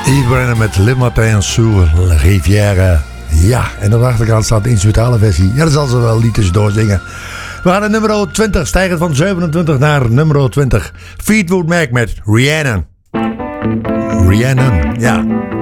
Yves Brennan met Le Matin sur la Rivière. Ja, en aan de achterkant staat de instrumentale versie. Ja, dat zal ze wel niet tussendoor zingen. We gaan naar nummer 20, stijgen van 27 naar nummer 20. Fleetwood Mac met Rhiannon. Rhiannon, ja.